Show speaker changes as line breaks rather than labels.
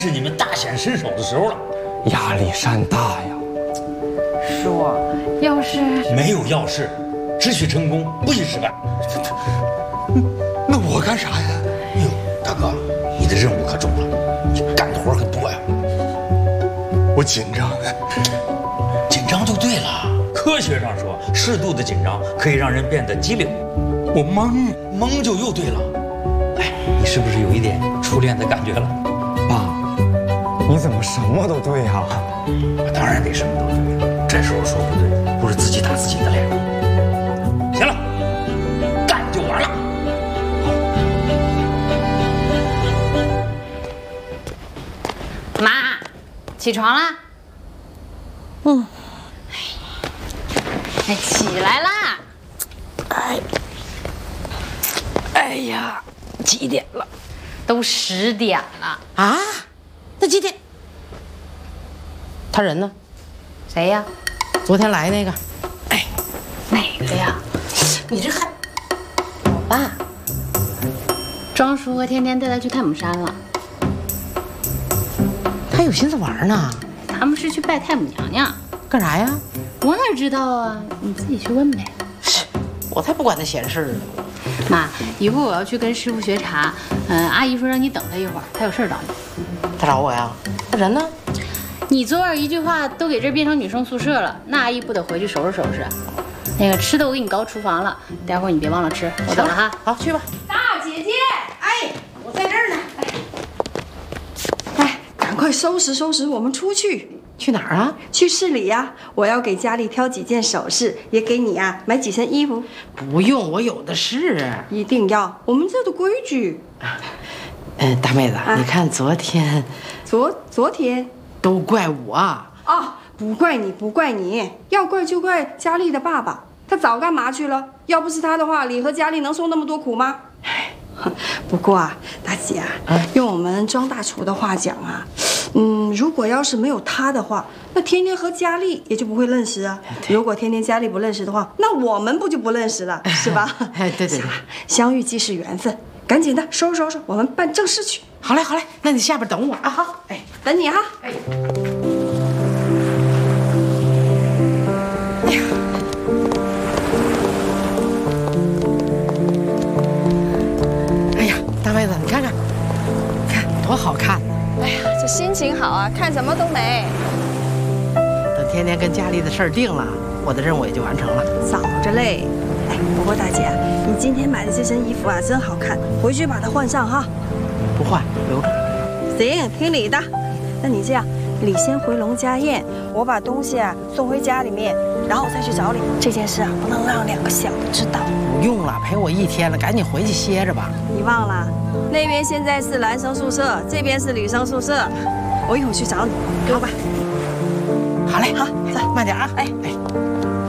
是你们大显身手的时候了。
压力山大呀！
叔，要是
没有要事，只许成功，不许失败。
那我干啥呀？
哎呦，大哥，你的任务可重了，你干的活可多呀。
我紧张。
紧张就对了。科学上说，适度的紧张可以让人变得机灵。
我懵，
懵就又对了。哎，你是不是有一点初恋的感觉了？
爸，你怎么什么都对呀？
我当然得什么都对。这时候说不对，不是自己打自己的脸吗？行了，干就完了。
妈，起床啦。哎，起来啦！
哎呀，几点了？
都10点了。
啊？那几点？他人呢？
谁呀？
昨天来那个。哎，
哪个呀？
你这还……我爸。
庄叔和天天带他去太母山了。
他有心思玩呢？
他们是去拜太母娘娘。
干啥呀？
我哪知道啊？你自己去问呗。
我才不管那闲事呢。
妈，一会儿我要去跟师傅学茶。阿姨说让你等他一会儿，她有事找你。
他找我呀？那人呢？
你昨晚一句话都给这儿变成女生宿舍了，那阿姨不得回去收拾收拾？那个吃的我给你搞厨房了，待会儿你别忘了吃。我等了哈。
好，去吧。
大姐姐，哎，我在这儿呢。哎，赶快收拾收拾，我们出去。
去哪儿啊？
去市里呀，我要给家里挑几件首饰，也给你啊买几身衣服。
不用，我有的是。
一定要，我们这的规矩。
大妹子，你看昨天，
昨天
都怪我啊！
不怪你，不怪你，要怪就怪佳丽的爸爸，他早干嘛去了？要不是他的话，李和佳丽能受那么多苦吗？不过啊，大姐啊，用我们庄大厨的话讲啊，如果要是没有他的话，那天天和佳丽也就不会认识啊。如果天天佳丽不认识的话，那我们不就不认识了，是吧？
对。
相遇即是缘分，赶紧的收拾收拾，我们办正事去。
好嘞，那你下边等我啊。好，哎，
等你哈。
哎呀，大妹子，你看看多好看！
哎呀，这心情好啊，看什么都美。
等天天跟佳丽的事儿定了，我的任务也就完成了。
早着嘞。哎，不过大姐，你今天买的这身衣服啊，真好看，回去把它换上哈。
不换，留着。
行，听你的。那你这样，你先回龙家宴，我把东西啊送回家里面，然后我再去找你。这件事啊，不能让2个小的知道。
不用了，陪我1天了，赶紧回去歇着吧。
你忘了，那边现在是男生宿舍，这边是女生宿舍。我一会儿去找你，好吧？
好嘞，
好，走，
慢点啊。
哎。